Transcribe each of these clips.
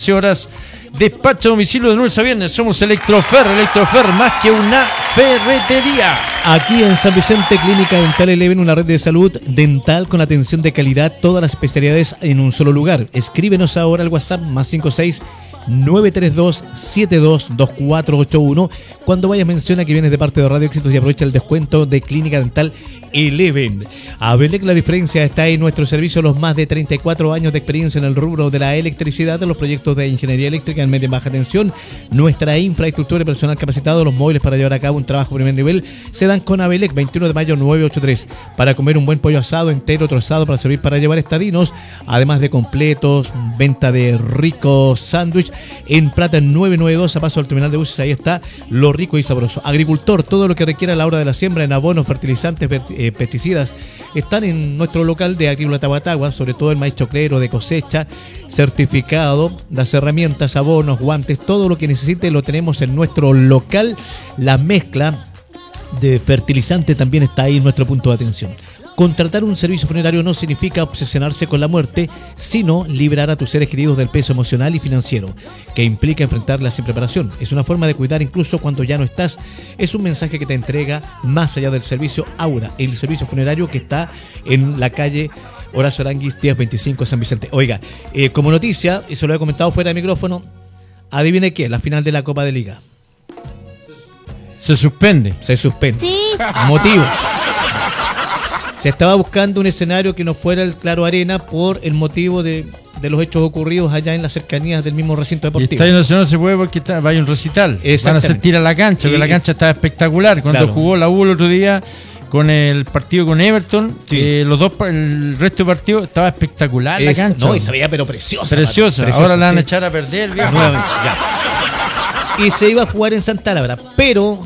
14 horas. Despacho a domicilio de lunes a viernes. Somos Electrofer, más que una ferretería. Aquí en San Vicente, Clínica Dental Eleven, una red de salud dental con atención de calidad, todas las especialidades en un solo lugar. Escríbenos ahora al WhatsApp +56 932-722481. Cuando vayas, menciona que vienes de parte de Radio Éxitos y aprovecha el descuento de Clínica Dental Eleven. Abelec, la diferencia está en nuestro servicio, los más de 34 años de experiencia en el rubro de la electricidad, de los proyectos de ingeniería eléctrica en media y baja tensión. Nuestra infraestructura y personal capacitado, los móviles para llevar a cabo un trabajo de primer nivel, se dan con Abelec. 21 de mayo 983, para comer un buen pollo asado entero, trozado, para servir para llevar estadinos, además de completos, venta de ricos sándwich en Plata 992, a paso al terminal de buses. Ahí está lo rico y sabroso. Agricultor, todo lo que requiera a la hora de la siembra en abonos, fertilizantes, pesticidas, están en nuestro local de Agrícola Tahuatahua, sobre todo el maíz choclero de cosecha, certificado, las herramientas, abonos, guantes, todo lo que necesite lo tenemos en nuestro local. La mezcla de fertilizante también está ahí en nuestro punto de atención. Contratar un servicio funerario no significa obsesionarse con la muerte, sino liberar a tus seres queridos del peso emocional y financiero que implica enfrentarla sin preparación. Es una forma de cuidar incluso cuando ya no estás. Es un mensaje que te entrega más allá del servicio Aura, el servicio funerario que está en la calle Horacio Aranguis 1025 San Vicente. Oiga, como noticia, y se lo he comentado fuera de micrófono, adivine qué, la final de la Copa de Liga. Se suspende. Se suspende. Sí. Motivos. Se estaba buscando un escenario que no fuera el Claro Arena por el motivo de los hechos ocurridos allá en las cercanías del mismo recinto deportivo. Y Estadio Nacional se puede porque va a un recital. Van a hacer tira a la cancha, porque la cancha estaba espectacular. Cuando jugó la U el otro día con el partido con Everton, el resto de partidos estaba espectacular la cancha. No, y se veía pero preciosa. Preciosa. Ahora la van a echar a perder, viejo. Ya. Y se iba a jugar en Santa Laura, pero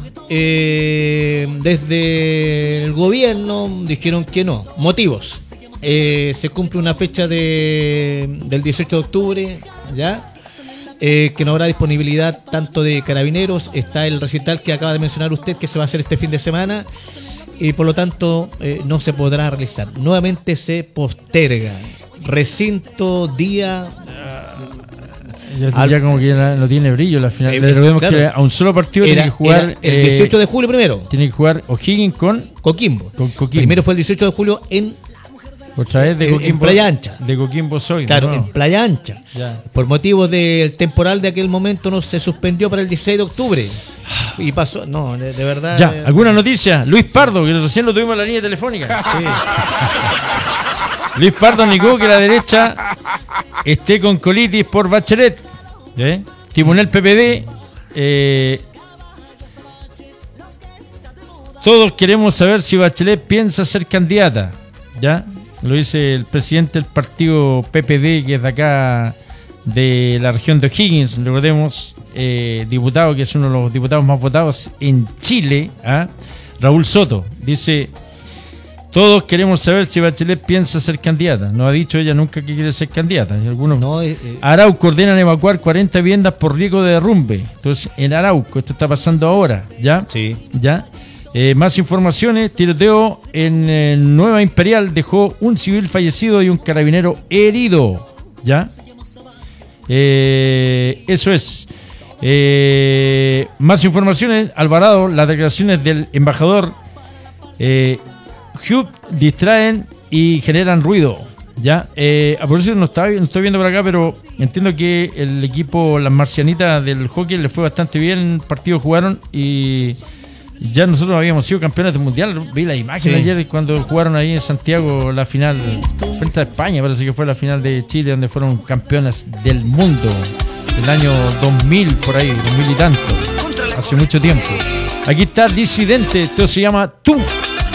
desde el gobierno dijeron que no. Motivos. Se cumple una fecha del 18 de octubre, ¿ya? Que no habrá disponibilidad tanto de carabineros. Está el recital que acaba de mencionar usted, que se va a hacer este fin de semana, y por lo tanto no se podrá realizar. Nuevamente se posterga. Recinto, día... Ya como que no tiene brillo la final. Le recordemos que a un solo partido tiene que jugar el 18 de julio primero. Tiene que jugar O'Higgins con Coquimbo. Primero fue el 18 de julio otra vez de Coquimbo, en Playa Ancha. De Coquimbo soy. Claro, ¿no? en Playa Ancha. Ya. Por motivo del temporal de aquel momento no se suspendió para el 16 de octubre. Y pasó, no, de verdad. Ya, ¿alguna noticia? Luis Pardo, que recién lo tuvimos en la línea telefónica. Sí. Luis Pardo negó que la derecha esté con colitis por Bachelet. Tribunal PPD. Todos queremos saber si Bachelet piensa ser candidata. ¿Ya? Lo dice el presidente del partido PPD, que es de acá, de la región de O'Higgins. Recordemos, diputado, que es uno de los diputados más votados en Chile, Raúl Soto. Dice: todos queremos saber si Bachelet piensa ser candidata. No ha dicho ella nunca que quiere ser candidata. Algunos. Arauco ordenan evacuar 40 viviendas por riesgo de derrumbe. Entonces, en Arauco, esto está pasando ahora, ¿ya? Sí. ¿Ya? Más informaciones: tiroteo en Nueva Imperial dejó un civil fallecido y un carabinero herido, ¿ya? Eso es. Más informaciones: Alvarado, las declaraciones del embajador Hugh distraen y generan ruido, ¿ya? A propósito, no estoy viendo por acá, pero entiendo que el equipo, las marcianitas del hockey, les fue bastante bien. El partido jugaron y ya nosotros habíamos sido campeones del mundial. Vi la imagen ayer cuando jugaron ahí en Santiago la final frente a España. Parece que fue la final de Chile, donde fueron campeones del mundo el año 2000, por ahí, 2000 y tanto, hace mucho tiempo. Aquí está Disidente, esto se llama Tú.